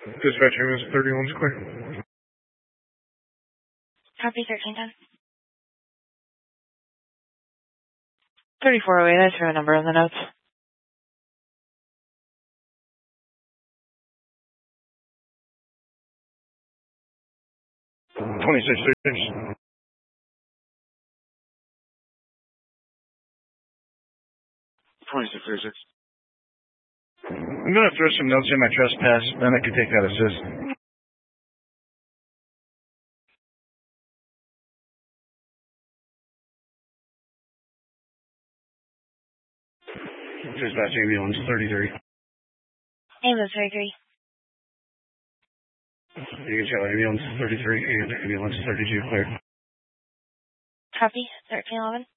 Dispatch ambulance 31's clear. Copy 1310. 3408, I threw a number in the notes. 2636. 2636. I'm gonna throw some notes in my trespass, then I can take that assist. Dispatch ambulance 33. Ambulance 33. You can tell ambulance 33 and ambulance 32 clear. Copy 1311.